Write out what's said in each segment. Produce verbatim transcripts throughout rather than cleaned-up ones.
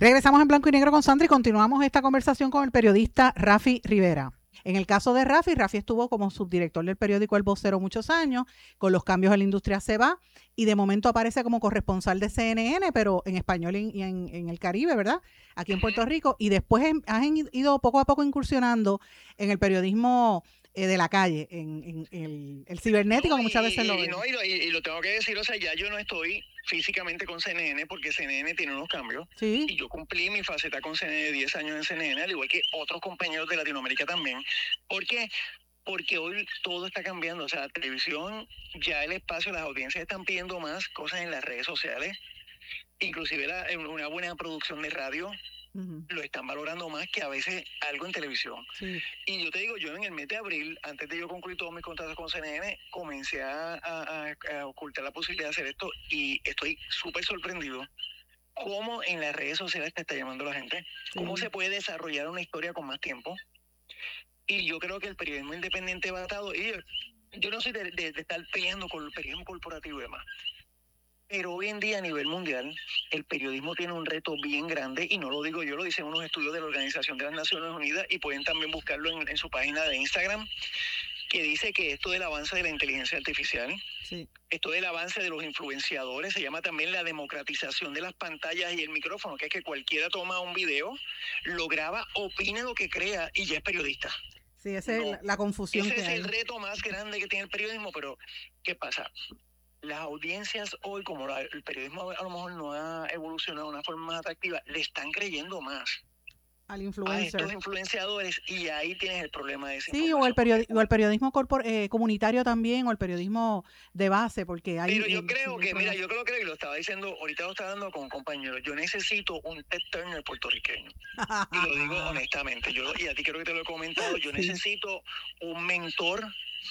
Regresamos en blanco y negro con Sandra y continuamos esta conversación con el periodista Rafi Rivera. En el caso de Rafi, Rafi estuvo como subdirector del periódico El Vocero muchos años, con los cambios en la industria se va, y de momento aparece como corresponsal de C N N, pero en español y en, en, en el Caribe, ¿verdad? Aquí en Puerto Rico, y después en, has ido poco a poco incursionando en el periodismo eh, de la calle, en, en, en el, el cibernético, No, que muchas y, veces lo y, ven. no, y, lo, y, y lo tengo que decir, o sea, ya yo no estoy físicamente con C N N porque C N N tiene unos cambios. Sí. Y yo cumplí mi faceta con C N N de diez años en C N N, al igual que otros compañeros de Latinoamérica también. ¿Por qué? Porque hoy todo está cambiando. O sea, la televisión, ya el espacio, las audiencias están pidiendo más cosas en las redes sociales. Inclusive la, una buena producción de radio. Uh-huh. Lo están valorando más que a veces algo en televisión. Sí. Y yo te digo, yo en el mes de abril, antes de yo concluir todos mis contratos con C N N, comencé a, a, a ocultar la posibilidad de hacer esto y estoy súper sorprendido cómo en las redes sociales te está llamando la gente, sí. Cómo se puede desarrollar una historia con más tiempo. Y yo creo que el periodismo independiente va atado, y yo, yo no soy de, de, de estar peleando con el periodismo corporativo y demás. Pero hoy en día a nivel mundial el periodismo tiene un reto bien grande y no lo digo yo, lo dicen unos estudios de la Organización de las Naciones Unidas y pueden también buscarlo en, en su página de Instagram, que dice que esto del avance de la inteligencia artificial, sí. Esto del avance de los influenciadores, se llama también la democratización de las pantallas y el micrófono, que es que cualquiera toma un video, lo graba, opina lo que crea y ya es periodista. Sí, esa no, es la, la confusión ese que es hay. El reto más grande que tiene el periodismo, pero ¿qué pasa? Las audiencias hoy, como la, el periodismo a lo mejor no ha evolucionado de una forma más atractiva, le están creyendo más al influencer. a estos influenciadores y ahí tienes el problema de esa sí, o el, periodi o el periodismo corpor eh, comunitario también, o el periodismo de base, porque hay... Pero yo eh, creo sí, que, mira, yo creo que lo estaba diciendo, ahorita lo estaba dando con un compañero, yo necesito un Ted Turner puertorriqueño. Y lo digo honestamente, yo y a ti creo que te lo he comentado, yo sí. necesito un mentor,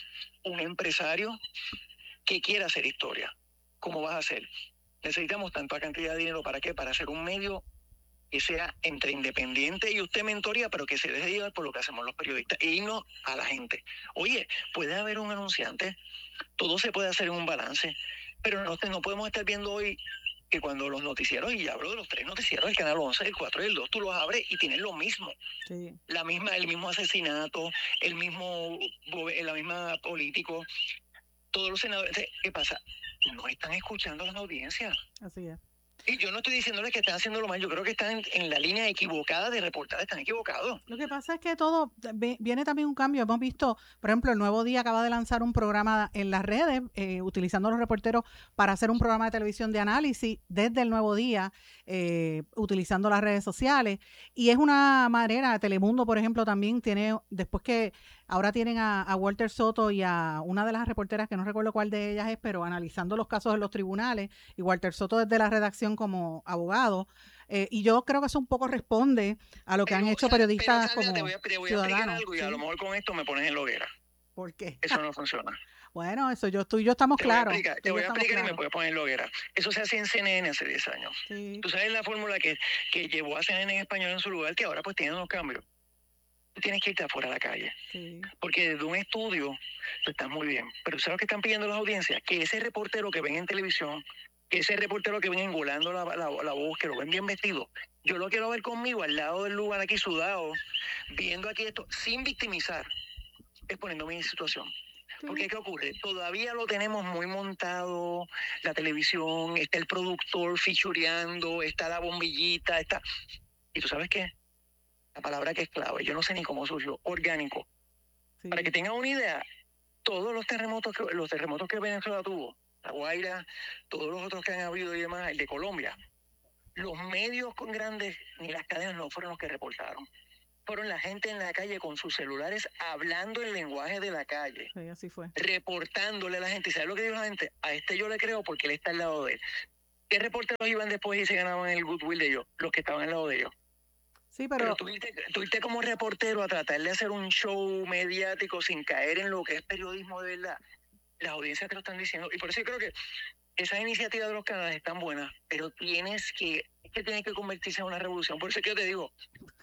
un empresario que quiera hacer historia. ¿Cómo vas a hacer? Necesitamos tanta cantidad de dinero, ¿para qué? Para hacer un medio que sea entre independiente y usted mentoría, pero que se deje llevar por lo que hacemos los periodistas e irnos a la gente. Oye, puede haber un anunciante, todo se puede hacer en un balance, pero no, no podemos estar viendo hoy que cuando los noticieros, y hablo de los tres noticieros, el canal once, el cuatro y el dos, tú los abres y tienes lo mismo. Sí. La misma, el mismo asesinato, el mismo, la misma político, todos los senadores. ¿Qué pasa? No están escuchando a las audiencias. Así es. Y yo no estoy diciéndoles que están haciendo lo mal, yo creo que están en, en la línea equivocada de reportar, están equivocados. Lo que pasa es que todo, viene también un cambio, hemos visto, por ejemplo, el Nuevo Día acaba de lanzar un programa en las redes, eh, utilizando a los reporteros para hacer un programa de televisión de análisis desde el Nuevo Día, eh, utilizando las redes sociales, y es una manera, Telemundo, por ejemplo, también tiene, después que ahora tienen a, a Walter Soto y a una de las reporteras, que no recuerdo cuál de ellas es, pero analizando los casos en los tribunales, y Walter Soto desde la redacción como abogado, eh, y yo creo que eso un poco responde a lo que pero, han hecho Sandra, periodistas pero, Sandra, como te voy a, te voy a explicar algo y ¿sí? A lo mejor con esto me pones en la hoguera. ¿Por qué? Eso no funciona. Bueno, eso yo, tú y yo estamos te claros. Voy a explicar, te voy a explicar claros. Y me puedes poner en la hoguera. Eso se hacía en C N N hace diez años. Sí. Tú sabes la fórmula que, que llevó a C N N en español en su lugar, que ahora pues tiene unos cambios. Tú tienes que irte afuera a la calle. Sí. Porque desde un estudio tú estás muy bien. Pero ¿sabes lo que están pidiendo las audiencias? Que ese reportero que ven en televisión, que ese reportero que ven engolando la, la, la voz, que lo ven bien vestido, yo lo quiero ver conmigo al lado del lugar aquí sudado, viendo aquí esto, sin victimizar, exponiéndome en mi situación. Sí. Porque ¿qué ocurre? Todavía lo tenemos muy montado, la televisión, está el productor fichureando, está la bombillita, está... ¿Y tú sabes qué? La palabra que es clave, yo no sé ni cómo surgió, orgánico. Sí. Para que tengan una idea, todos los terremotos que, los terremotos que Venezuela tuvo, La Guaira, todos los otros que han habido y demás, el de Colombia, los medios con grandes ni las cadenas no fueron los que reportaron. Fueron la gente en la calle con sus celulares hablando el lenguaje de la calle. Sí, así fue. Reportándole a la gente. ¿Y sabes lo que dijo la gente? A este yo le creo porque él está al lado de él. ¿Qué reporteros iban después y se ganaban el goodwill de ellos? Los que estaban al lado de ellos. Sí, pero... pero tuviste, tuviste como reportero a tratar de hacer un show mediático sin caer en lo que es periodismo de verdad. Las audiencias te lo están diciendo. Y por eso yo creo que esas iniciativas de los canales están buenas, pero tienes que, es que tiene que convertirse en una revolución. Por eso es que yo te digo,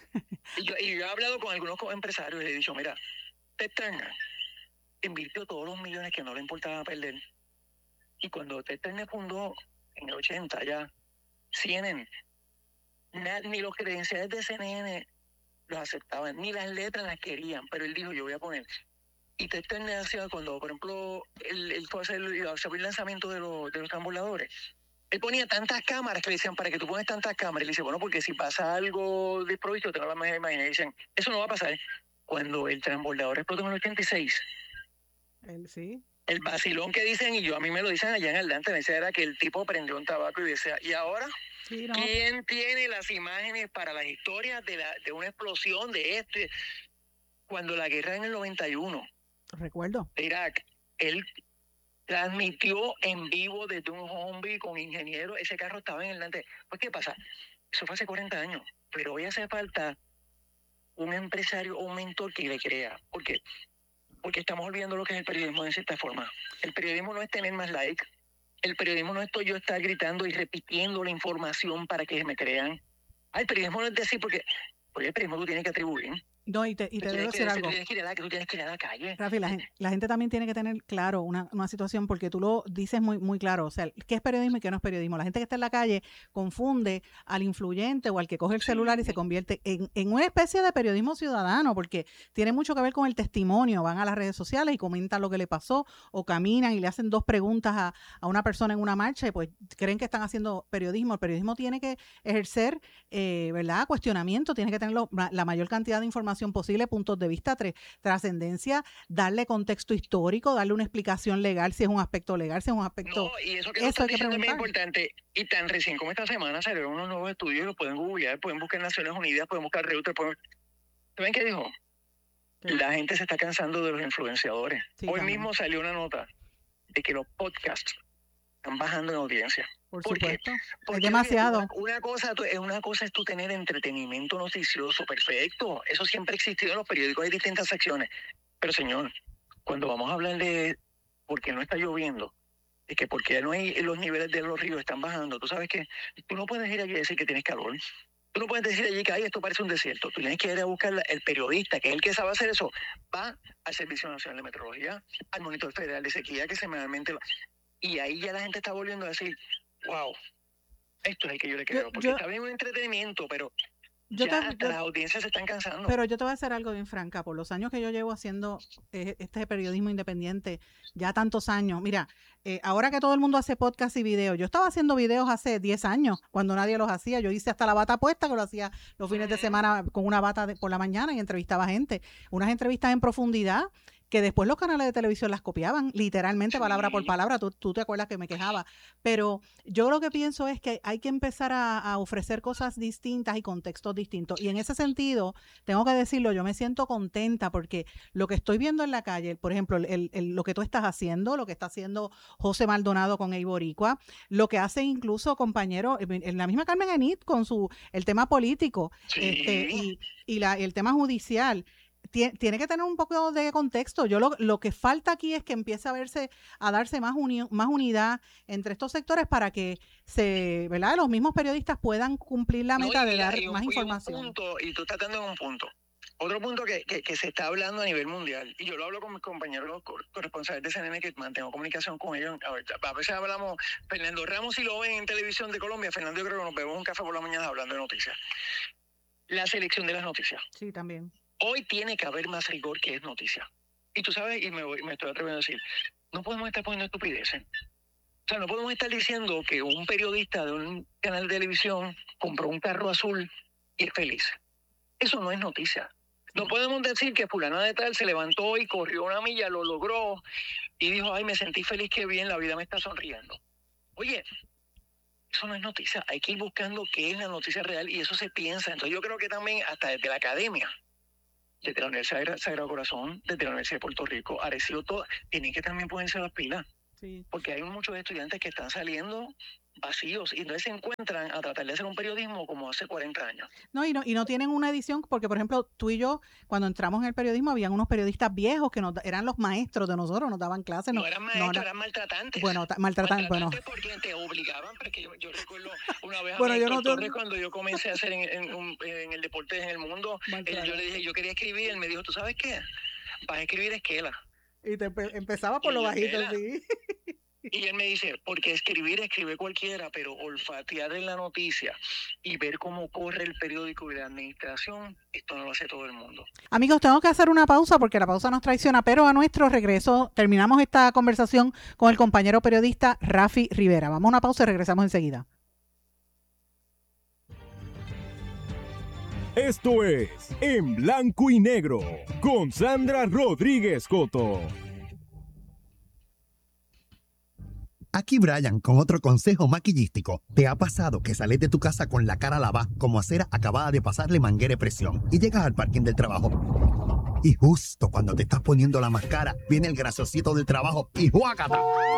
y yo, y yo he hablado con algunos empresarios y les he dicho, mira, Ted Turner invirtió todos los millones que no le importaba perder. Y cuando Ted Turner fundó en el ochenta ya C N N, na, ni los credenciales de C N N los aceptaban, ni las letras las querían, pero él dijo, yo voy a poner. Y te externación cuando, por ejemplo, él, él fue a hacer el, el lanzamiento de, los, de los transbordadores. Él ponía tantas cámaras que le decían, ¿para que tú pones tantas cámaras? Y le dice, bueno, porque si pasa algo desprovisto, te lo vas a imaginar. Y dicen, eso no va a pasar. Cuando el transbordador explotó en el ochenta y seis, él sí. El vacilón que dicen, y yo a mí me lo dicen allá en Atlanta, me decía era que el tipo prendió un tabaco y decía, ¿y ahora? Sí, no. ¿Quién tiene las imágenes para las historias de, la, de una explosión de este? Cuando la guerra en el noventa y uno, recuerdo, de Irak, él transmitió en vivo desde un Humvee con ingenieros, ese carro estaba en el delante. Pues, ¿qué pasa? Eso fue hace cuarenta años, pero hoy hace falta un empresario o un mentor que le crea. ¿Por qué? Porque estamos olvidando lo que es el periodismo de cierta forma. El periodismo no es tener más like. El periodismo no es yo estar gritando y repitiendo la información para que me crean. Ah, el periodismo no es decir, porque, porque el periodismo tú tienes que atribuir. No, y te, y te debo decir algo. Tú tienes que ir a la, tú tienes que ir a la calle. Rafi, la gente, la gente también tiene que tener claro una, una situación, porque tú lo dices muy, muy claro. O sea, ¿qué es periodismo y qué no es periodismo? La gente que está en la calle confunde al influyente o al que coge el celular sí. y se convierte en, en una especie de periodismo ciudadano, porque tiene mucho que ver con el testimonio. Van a las redes sociales y comentan lo que le pasó, o caminan y le hacen dos preguntas a, a una persona en una marcha y pues creen que están haciendo periodismo. El periodismo tiene que ejercer, eh, ¿verdad?, cuestionamiento, tiene que tener lo, la mayor cantidad de información posible, puntos de vista, tres, trascendencia, darle contexto histórico, darle una explicación legal, si es un aspecto legal, si es un aspecto... No, y eso que eso hay que preguntar. Es muy importante, y tan recién como esta semana salieron unos nuevos estudios, lo pueden googlear, pueden buscar Naciones Unidas, pueden buscar Reuters, pueden... ¿Saben qué dijo? Sí. La gente se está cansando de los influenciadores. Sí, Hoy también. mismo salió una nota de que los podcasts están bajando en audiencia. Por, ¿Por supuesto, qué? Porque es demasiado. Una, una, cosa, una cosa es tú tener entretenimiento noticioso, perfecto. Eso siempre ha existido en los periódicos, hay distintas secciones. Pero señor, cuando vamos a hablar de por qué no está lloviendo, de que por qué no hay, los niveles de los ríos están bajando, tú sabes que tú no puedes ir allí a decir que tienes calor. Tú no puedes decir allí que ay, esto parece un desierto. Tú tienes que ir a buscar la, el periodista, que es el que sabe hacer eso. Va al Servicio Nacional de Meteorología, al Monitor Federal de Sequía, que semanalmente... Y ahí ya la gente está volviendo a decir, wow, esto es el que yo le creo. Yo, porque yo, está bien un entretenimiento, pero yo ya te, hasta yo, las audiencias se están cansando. Pero yo te voy a decir algo bien franca. Por los años que yo llevo haciendo eh, este periodismo independiente, ya tantos años. Mira, eh, ahora que todo el mundo hace podcast y videos, yo estaba haciendo videos hace diez años, cuando nadie los hacía. Yo hice hasta la bata puesta, que lo hacía los fines uh-huh. de semana con una bata de, por la mañana y entrevistaba gente. Unas entrevistas en profundidad, que después los canales de televisión las copiaban, literalmente, sí. palabra por palabra, tú, tú te acuerdas que me quejaba, pero yo lo que pienso es que hay que empezar a, a ofrecer cosas distintas y contextos distintos, y en ese sentido, tengo que decirlo, yo me siento contenta porque lo que estoy viendo en la calle, por ejemplo, el, el, lo que tú estás haciendo, lo que está haciendo José Maldonado con Ey Boricua, lo que hace incluso compañero, en la misma Carmen Enit con su, el tema político, sí. este, y, y la, el tema judicial, tiene que tener un poco de contexto. Yo lo, lo que falta aquí es que empiece a verse, a darse más, uni, más unidad entre estos sectores para que se, ¿verdad?, los mismos periodistas puedan cumplir la meta no, y, de dar y un, más información. Y, un punto, y tú estás dando un punto. Otro punto que, que, que se está hablando a nivel mundial, y yo lo hablo con mis compañeros los corresponsales de C N N, que mantengo comunicación con ellos. A, ver, a veces hablamos, Fernando Ramos, si lo ven en televisión de Colombia, Fernando, yo creo que nos bebemos un café por la mañana hablando de noticias. La selección de las noticias. Sí, también. Hoy tiene que haber más rigor que es noticia. Y tú sabes, y me, voy, me estoy atreviendo a decir, no podemos estar poniendo estupideces. O sea, no podemos estar diciendo que un periodista de un canal de televisión compró un carro azul y es feliz. Eso no es noticia. No podemos decir que fulana de tal se levantó y corrió una milla, lo logró y dijo, ay, me sentí feliz, qué bien, la vida me está sonriendo. Oye, eso no es noticia. Hay que ir buscando qué es la noticia real y eso se piensa. Entonces yo creo que también hasta desde la academia, desde la Universidad de Sagrado Corazón, desde la Universidad de Puerto Rico, Arecibo, todo, tienen que también ponerse las pilas. Sí. Porque hay muchos estudiantes que están saliendo vacíos y entonces se encuentran a tratar de hacer un periodismo como hace cuarenta años. No, y no, y no tienen una edición, porque por ejemplo, tú y yo, cuando entramos en el periodismo, habían unos periodistas viejos que nos, eran los maestros de nosotros, nos daban clases. No, no eran maestros, no, eran maltratantes. Bueno, ta- maltratantes, maltratantes bueno. porque te obligaban, porque yo, yo recuerdo una vez a bueno, mí, yo no Torres, te... cuando yo comencé a hacer en, en, en, en el deporte en el mundo, él, yo le dije, yo quería escribir, él me dijo, ¿tú sabes qué? Vas a escribir esquela. Y te empe- empezaba por y lo bajito, sí. Y él me dice, porque escribir, escribe cualquiera, pero olfatear en la noticia y ver cómo corre el periódico y la administración, esto no lo hace todo el mundo. Amigos, tengo que hacer una pausa porque la pausa nos traiciona, pero a nuestro regreso terminamos esta conversación con el compañero periodista Rafi Rivera. Vamos a una pausa y regresamos enseguida. Esto es En Blanco y Negro con Sandra Rodríguez Coto. Aquí Brian con otro consejo maquillístico. ¿Te ha pasado que sales de tu casa con la cara lavada como acera acabada de pasarle manguera de presión y llegas al parking del trabajo? Y justo cuando te estás poniendo la máscara, viene el graciosito del trabajo y ¡juácata!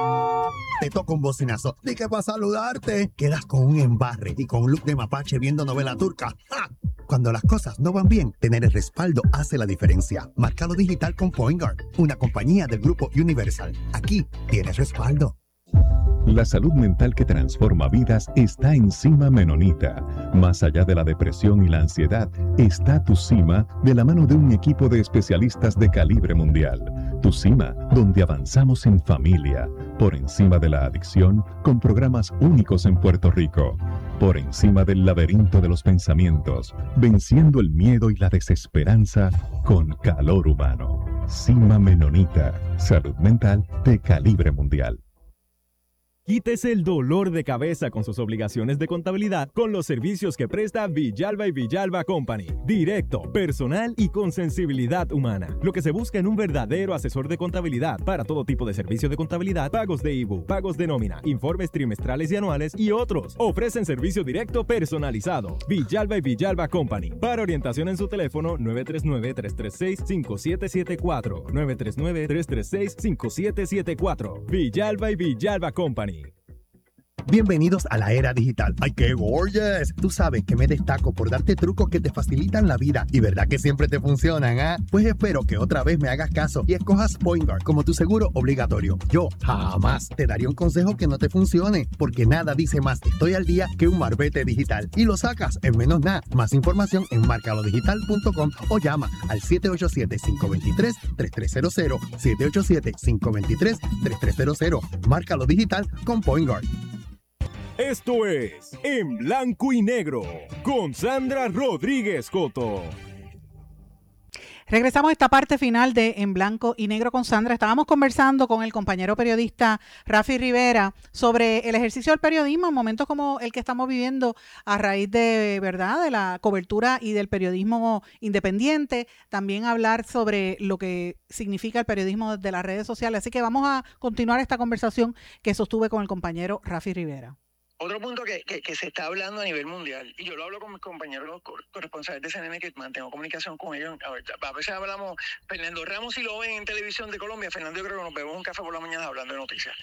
Te toca un bocinazo. ¿De qué para saludarte? Quedas con un embarre y con un look de mapache viendo novela turca. ¡Ja! Cuando las cosas no van bien, tener el respaldo hace la diferencia. Márcalo digital con PointGuard, una compañía del grupo Universal. Aquí tienes respaldo. La salud mental que transforma vidas está en Cima Menonita. Más allá de la depresión y la ansiedad, está Tu Cima de la mano de un equipo de especialistas de calibre mundial. Tu Cima, donde avanzamos en familia, por encima de la adicción, con programas únicos en Puerto Rico. Por encima del laberinto de los pensamientos, venciendo el miedo y la desesperanza con calor humano. Cima Menonita, salud mental de calibre mundial. Quítese el dolor de cabeza con sus obligaciones de contabilidad con los servicios que presta Villalba y Villalba Company. Directo, personal y con sensibilidad humana. Lo que se busca en un verdadero asesor de contabilidad para todo tipo de servicios de contabilidad, pagos de I B U, pagos de nómina, informes trimestrales y anuales y otros. Ofrecen servicio directo personalizado. Villalba y Villalba Company. Para orientación en su teléfono nueve tres nueve, tres tres seis, cinco siete siete cuatro. nueve tres nueve, tres tres seis, cinco siete siete cuatro. Villalba y Villalba Company. Bienvenidos a la era digital. ¡Ay, qué gorgeous! Tú sabes que me destaco por darte trucos que te facilitan la vida y verdad que siempre te funcionan, ¿ah? ¿eh? Pues espero que otra vez me hagas caso y escojas PointGuard como tu seguro obligatorio. Yo jamás te daría un consejo que no te funcione, porque nada dice más estoy al día que un marbete digital. Y lo sacas en menos nada. Más información en marcalo digital punto com o llama al siete ocho siete, cinco dos tres, tres tres cero cero, siete ocho siete, cinco dos tres, tres tres cero cero. Márcalo digital con PointGuard. Esto es En Blanco y Negro con Sandra Rodríguez Coto. Regresamos a esta parte final de En Blanco y Negro con Sandra. Estábamos conversando con el compañero periodista Rafi Rivera sobre el ejercicio del periodismo en momentos como el que estamos viviendo a raíz de, ¿verdad?, de la cobertura y del periodismo independiente. También hablar sobre lo que significa el periodismo de las redes sociales. Así que vamos a continuar esta conversación que sostuve con el compañero Rafi Rivera. Otro punto que, que, que se está hablando a nivel mundial, y yo lo hablo con mis compañeros corresponsales de C N N, que mantengo comunicación con ellos. A, ver, a veces hablamos, Fernando Ramos, si lo ven en televisión de Colombia, Fernando, yo creo que nos bebemos un café por la mañana hablando de noticias.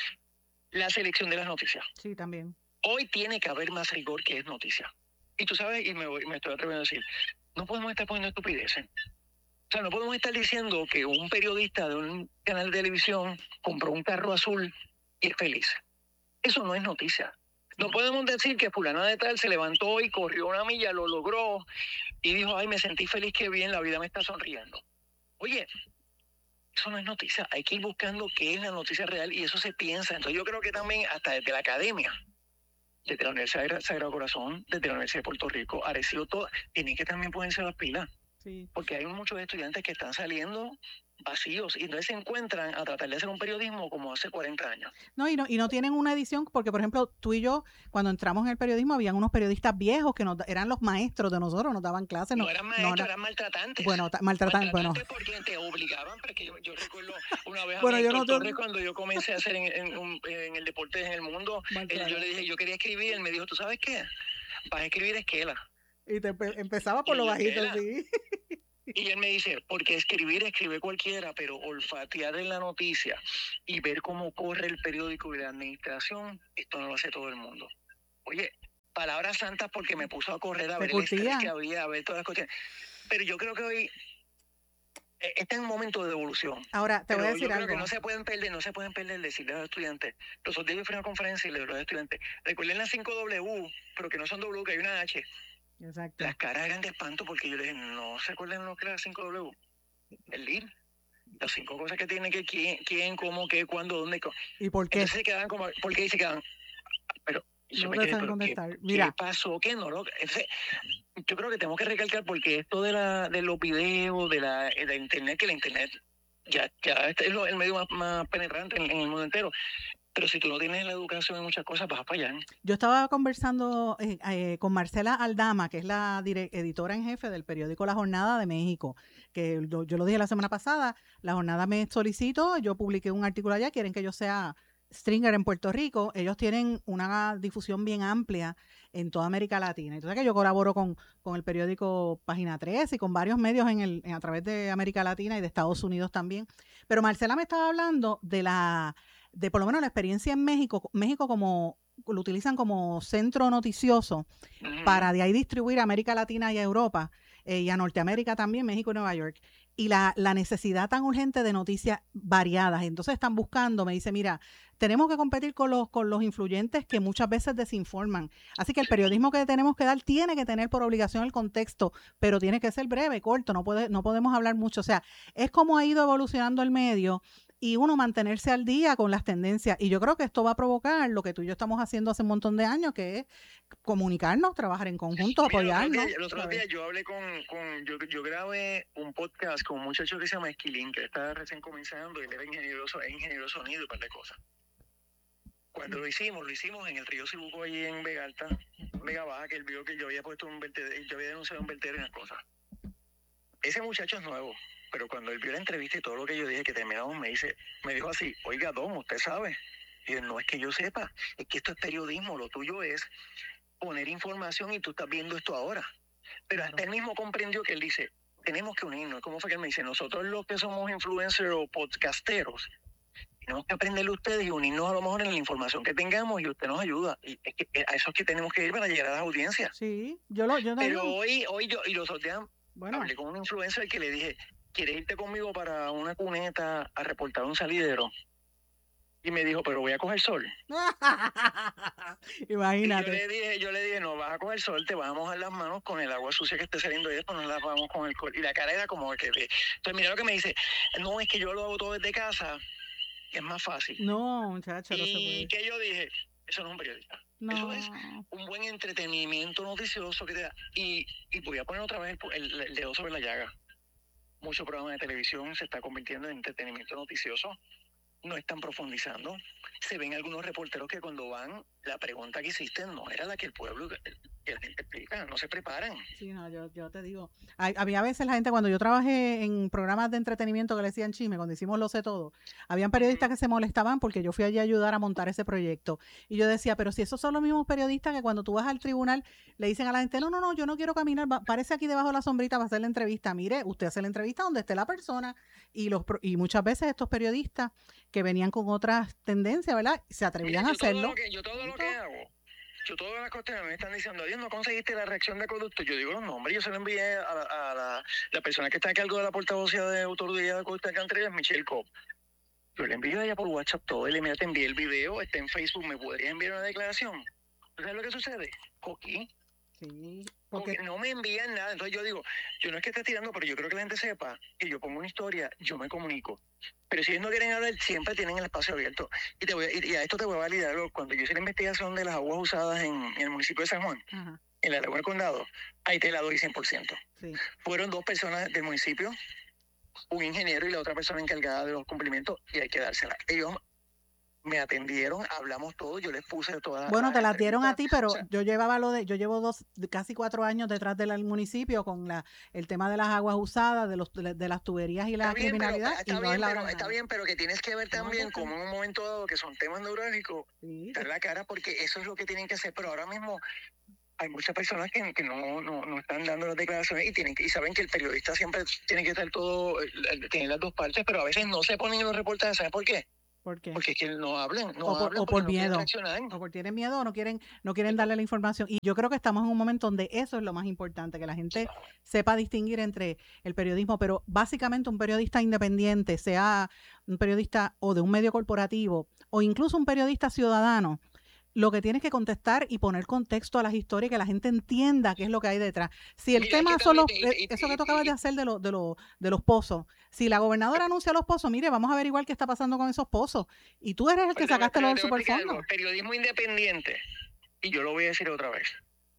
La selección de las noticias. Sí, también. Hoy tiene que haber más rigor que es noticia. Y tú sabes, y me, voy, me estoy atreviendo a decir, no podemos estar poniendo estupideces. O sea, no podemos estar diciendo que un periodista de un canal de televisión compró un carro azul y es feliz. Eso no es noticia. No podemos decir que fulana de tal se levantó y corrió una milla, lo logró y dijo, ay, me sentí feliz, qué bien, la vida me está sonriendo. Oye, eso no es noticia. Hay que ir buscando qué es la noticia real y eso se piensa. Entonces yo creo que también hasta desde la academia, desde la Universidad de Sagrado Corazón, desde la Universidad de Puerto Rico, Arecibo, todo, tienen que también ponerse las pilas. Sí. Porque hay muchos estudiantes que están saliendo vacíos y entonces se encuentran a tratar de hacer un periodismo como hace cuarenta años. No, y no, y no tienen una edición, porque por ejemplo, tú y yo, cuando entramos en el periodismo, habían unos periodistas viejos que nos, eran los maestros de nosotros, nos daban clases. No, no eran maestros, no, eran maltratantes. Bueno, ta- maltratantes, maltratantes bueno. porque te obligaban, porque yo, yo recuerdo una vez a bueno, yo no Torres, cuando yo comencé a hacer en, en, un, en el deporte en el mundo, él, yo le dije, yo quería escribir, él me dijo, ¿tú sabes qué? Vas a escribir esquela. Y te empe- empezaba por y lo bajito, sí. Y él me dice, porque escribir, escribe cualquiera, pero olfatear en la noticia y ver cómo corre el periódico y la administración, esto no lo hace todo el mundo. Oye, palabras santas porque me puso a correr a ver el estrés que había, a ver todas las cuestiones. Pero yo creo que hoy está en un momento de evolución. Ahora, te pero voy a decir yo algo. creo que no se pueden perder, no se pueden perder decirle a los estudiantes. Los otros días fui a una conferencia y le digo a los estudiantes, recuerden las cinco W, pero que no son W, que hay una H. Exacto. Las caras eran de espanto porque yo les dije, no se acuerdan lo que era cinco W. El L I R. Las cinco cosas que tiene que quién, quién cómo, qué, cuándo, dónde. ¿Y por qué? Entonces se quedan como, ¿por qué se quedan? Pero yo no me quedé, saben pero contestar. ¿qué, Mira. ¿qué pasó? ¿Qué no? Ese, yo creo que tenemos que recalcar porque esto de la de los videos, de la de internet, que la internet ya, ya este es lo, el medio más, más penetrante en, en el mundo entero. Pero si tú no tienes la educación en muchas cosas, vas a fallar. Yo estaba conversando eh, eh, con Marcela Aldama, que es la editora en jefe del periódico La Jornada de México, que yo, yo lo dije la semana pasada, La Jornada me solicitó, yo publiqué un artículo allá, quieren que yo sea stringer en Puerto Rico, ellos tienen una difusión bien amplia en toda América Latina. Entonces que yo colaboro con, con el periódico Página tres y con varios medios en el, en, a través de América Latina y de Estados Unidos también. Pero Marcela me estaba hablando de la... de por lo menos la experiencia en México, México como lo utilizan como centro noticioso uh-huh. para de ahí distribuir a América Latina y a Europa eh, y a Norteamérica también, México y Nueva York. Y la, la necesidad tan urgente de noticias variadas. Entonces están buscando, me dice, mira, tenemos que competir con los, con los influyentes que muchas veces desinforman. Así que el periodismo que tenemos que dar tiene que tener por obligación el contexto, pero tiene que ser breve, corto, no, puede, no podemos hablar mucho. O sea, es como ha ido evolucionando el medio y uno mantenerse al día con las tendencias. Y yo creo que esto va a provocar lo que tú y yo estamos haciendo hace un montón de años, que es comunicarnos, trabajar en conjunto, Mira, apoyarnos. El otro día, día yo hablé con, con yo, yo grabé un podcast con un muchacho que se llama Esquilín, que está recién comenzando, y él era ingeniero, es ingeniero de sonido y un par de cosas. Cuando lo hicimos, lo hicimos en el río Cibuco, allí en Vega Alta, Vega Baja, que él vio que yo había puesto un vertedero, yo había denunciado un vertedero y unas cosas. Ese muchacho es nuevo, pero cuando él vio la entrevista y todo lo que yo dije que terminamos, me dice, me dijo así, oiga, Don, usted sabe. Y yo, no es que yo sepa, es que esto es periodismo, lo tuyo es poner información y tú estás viendo esto ahora. Pero hasta él mismo comprendió que él dice, tenemos que unirnos. ¿Cómo fue que él me dice? Nosotros los que somos influencers o podcasteros, tenemos que aprenderle a ustedes y unirnos a lo mejor en la información que tengamos y usted nos ayuda. Y es que a eso es que tenemos que ir para llegar a las audiencias. Sí, yo lo yo no Pero digo. hoy, hoy yo, y los otros días bueno. hablé con un influencer que le dije, ¿quieres irte conmigo para una cuneta a reportar un salidero? Y me dijo, pero voy a coger sol. Imagínate. Y yo le dije, yo le dije, no vas a coger sol, te vas a mojar las manos con el agua sucia que esté saliendo de esto, no las vamos con el col. Y la cara era como que... Entonces mira lo que me dice, no, es que yo lo hago todo desde casa, es más fácil. No, muchacho, no se puede. Y que yo dije, eso no es un periodista. No. Eso es un buen entretenimiento noticioso que te da. Y, y voy a poner otra vez el, el, el dedo sobre la llaga. Muchos programas de televisión se está convirtiendo en entretenimiento noticioso. No están profundizando. Se ven algunos reporteros que cuando van, la pregunta que hiciste no era la que el pueblo, que la gente explica, no se preparan. Sí, no, yo, yo te digo. Hay, había veces la gente, cuando yo trabajé en programas de entretenimiento que le decían chisme, cuando hicimos Lo Sé Todo, habían periodistas que se molestaban porque yo fui allí a ayudar a montar ese proyecto. Y yo decía, pero si esos son los mismos periodistas que cuando tú vas al tribunal le dicen a la gente, no, no, no, yo no quiero caminar, va, parece aquí debajo de la sombrita para hacer la entrevista. Mire, usted hace la entrevista donde esté la persona. Y, los, y muchas veces estos periodistas que venían con otras tendencias, ¿verdad? Se atrevían Mira, a hacerlo. Todo lo que, yo todo lo que hago, yo todas las cosas me están diciendo, Dios, no conseguiste la reacción de conducto. Yo digo los nombres, yo se lo envié a la, a la, la persona que está a cargo de la portavocía de autoridad de Costa Country, es Michelle Cobb. Yo le envío a ella por WhatsApp todo, y le mira, te envié el video, está en Facebook, ¿me podrías enviar una declaración? ¿Sabes lo que sucede? Coquí. Sí, porque... porque no me envían nada. Entonces yo digo, yo no es que esté tirando, pero yo creo que la gente sepa que yo pongo una historia, yo me comunico. Pero si ellos no quieren hablar, siempre tienen el espacio abierto. Y, te voy a, y a esto te voy a validar. Cuando yo hice la investigación de las aguas usadas en, en el municipio de San Juan, uh-huh. en la Laguna del Condado, ahí te la doy cien por ciento. Sí. Fueron dos personas del municipio, un ingeniero y la otra persona encargada de los cumplimientos, y hay que dársela. Ellos me atendieron, hablamos todo, yo les puse todas. Bueno, te las dieron a ti, pero o sea, yo llevaba lo de, yo llevo dos, casi cuatro años detrás del municipio con la, el tema de las aguas usadas, de los, de, de las tuberías y la bien, criminalidad. Pero, está, y bien, no la pero, está bien, pero que tienes que ver también no, como en un momento dado que son temas neurálgicos, sí, dar la cara porque eso es lo que tienen que hacer, pero ahora mismo hay muchas personas que, que no, no, no están dando las declaraciones y tienen que, y saben que el periodista siempre tiene que estar todo, tiene las dos partes, pero a veces no se ponen en los reportajes, ¿sabes por qué? ¿Por qué? Porque es que no hablan, no o por, hablan o por no miedo, o porque tienen miedo o no quieren, no quieren darle la información. Y yo creo que estamos en un momento donde eso es lo más importante, que la gente sepa distinguir entre el periodismo, pero básicamente un periodista independiente, sea un periodista o de un medio corporativo o incluso un periodista ciudadano, lo que tienes que contestar y poner contexto a las historias, que la gente entienda qué es lo que hay detrás. Si el Mira, tema que son los, también, eh, y- eso que y- tú acabas y- de hacer de, los de, los de los pozos, si la gobernadora anuncia los pozos, mire, vamos a averiguar qué está pasando con esos pozos. Y tú eres el que Pero te voy- sacaste pero lo del te voy a explicar superfondo. algo. Periodismo independiente, y yo lo voy a decir otra vez.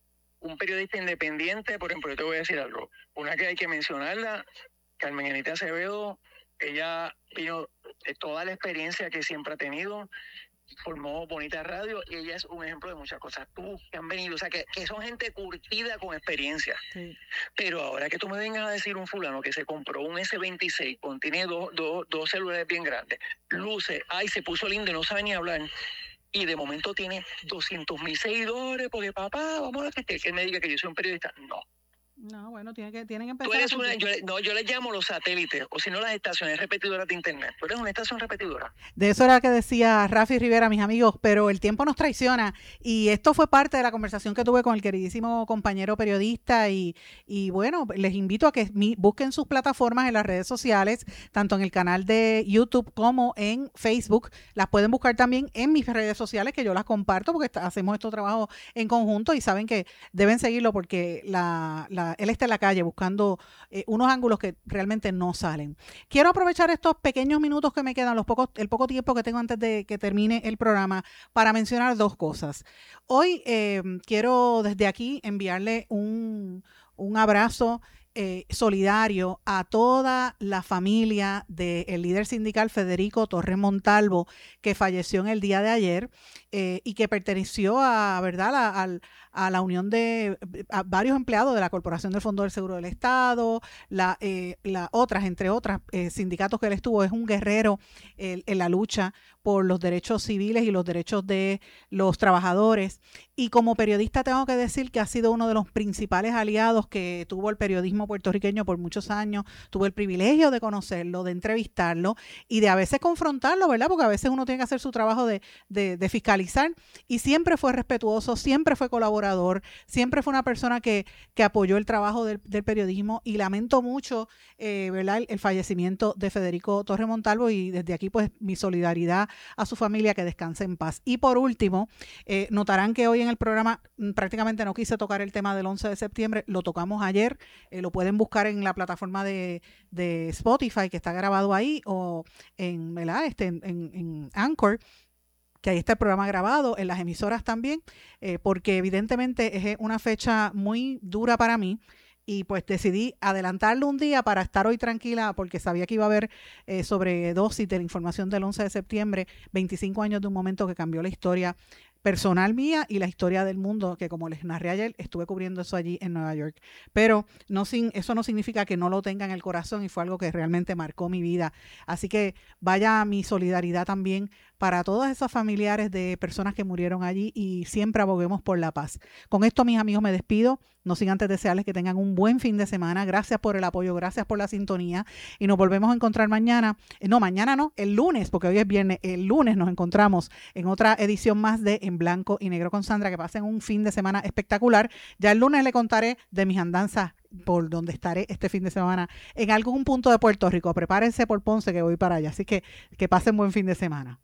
Un periodista independiente, por ejemplo, yo te voy a decir algo. Una que hay que mencionarla, Carmen Anita Acevedo, ella vino de toda la experiencia que siempre ha tenido, formó Bonita Radio y ella es un ejemplo de muchas cosas. Tú que han venido, o sea, que, que son gente curtida con experiencia. Sí. Pero ahora que tú me vengas a decir un fulano que se compró un ese veintiséis, contiene dos, dos, dos celulares bien grandes, luces, ay, se puso lindo y no sabe ni hablar, y de momento tiene doscientos mil seguidores, porque papá, vamos a que él me diga que yo soy un periodista. No. No, bueno, tiene que, tienen que Tú empezar eres a una, curtir. yo, le- no, yo les llamo los satélites, o si no las estaciones repetidoras de internet. Tú eres una estación repetidora. De eso era que decía Rafi Rivera, mis amigos, pero el tiempo nos traiciona y esto fue parte de la conversación que tuve con el queridísimo compañero periodista y, y bueno, les invito a que mi, busquen sus plataformas en las redes sociales, tanto en el canal de YouTube como en Facebook. Las pueden buscar también en mis redes sociales, que yo las comparto porque está, hacemos estos trabajos en conjunto y saben que deben seguirlo porque la, la, él está en la calle buscando eh, unos ángulos que realmente no salen. Quiero aprovechar estos pequeños minutos que me quedan, los pocos, el poco tiempo que tengo antes de que termine el programa, para mencionar dos cosas. Hoy eh, quiero desde aquí enviarle un, un abrazo eh, solidario a toda la familia del líder sindical Federico Torres Montalvo, que falleció en el día de ayer eh, y que perteneció a, ¿verdad?, a, a, a la unión de a varios empleados de la Corporación del Fondo del Seguro del Estado, la, eh, la otras, entre otras eh, sindicatos que él estuvo. Es un guerrero eh, en la lucha por los derechos civiles y los derechos de los trabajadores. Y como periodista tengo que decir que ha sido uno de los principales aliados que tuvo el periodismo puertorriqueño por muchos años. Tuve el privilegio de conocerlo, de entrevistarlo y de a veces confrontarlo, ¿verdad? Porque a veces uno tiene que hacer su trabajo de, de, de fiscalizar, y siempre fue respetuoso, siempre fue colaborador, siempre fue una persona que, que apoyó el trabajo del, del periodismo, y lamento mucho, eh, ¿verdad?, el, el fallecimiento de Federico Torres Montalvo, y desde aquí pues mi solidaridad a su familia, que descanse en paz. Y por último, eh, notarán que hoy en el programa m, prácticamente no quise tocar el tema del once de septiembre, lo tocamos ayer, eh, lo pueden buscar en la plataforma de, de Spotify, que está grabado ahí, o en, ¿verdad?, este, en, en, en Anchor, que ahí está el programa grabado, en las emisoras también, eh, porque evidentemente es una fecha muy dura para mí, y pues decidí adelantarlo un día para estar hoy tranquila, porque sabía que iba a haber eh, sobredosis de la información del once de septiembre, veinticinco años de un momento que cambió la historia personal mía y la historia del mundo, que como les narré ayer, estuve cubriendo eso allí en Nueva York. Pero no sin, eso no significa que no lo tenga en el corazón, y fue algo que realmente marcó mi vida. Así que vaya mi solidaridad también para todos esos familiares de personas que murieron allí, y siempre aboguemos por la paz. Con esto, mis amigos, me despido, no sin antes desearles que tengan un buen fin de semana. Gracias por el apoyo, gracias por la sintonía, y nos volvemos a encontrar mañana, eh, no, mañana no, el lunes, porque hoy es viernes, el lunes nos encontramos en otra edición más de En Blanco y Negro con Sandra. Que pasen un fin de semana espectacular. Ya el lunes le contaré de mis andanzas por donde estaré este fin de semana en algún punto de Puerto Rico. Prepárense por Ponce, que voy para allá, así que que pasen buen fin de semana.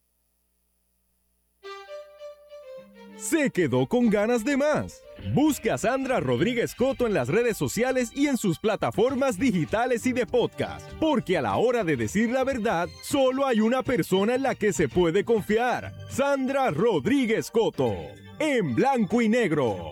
¿Se quedó con ganas de más? Busca a Sandra Rodríguez Coto en las redes sociales y en sus plataformas digitales y de podcast, porque a la hora de decir la verdad, solo hay una persona en la que se puede confiar: Sandra Rodríguez Coto, en Blanco y Negro.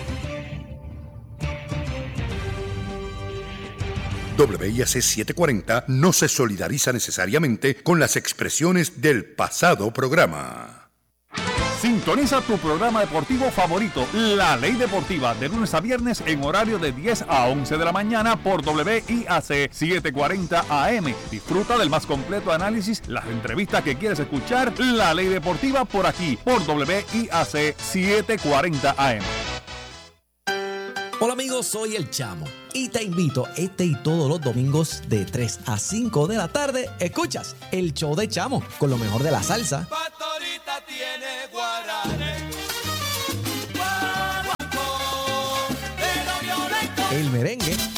W I A C setecientos cuarenta no se solidariza necesariamente con las expresiones del pasado programa. Sintoniza tu programa deportivo favorito, La Ley Deportiva, de lunes a viernes en horario de diez a once de la mañana por W I A C setecientos cuarenta A M. Disfruta del más completo análisis, las entrevistas que quieres escuchar. La Ley Deportiva por aquí, por W I A C setecientos cuarenta A M. Hola amigos, soy El Chamo y te invito este y todos los domingos de tres a cinco de la tarde. Escuchas el show de Chamo con lo mejor de la salsa, Pastorita tiene guaranes, el merengue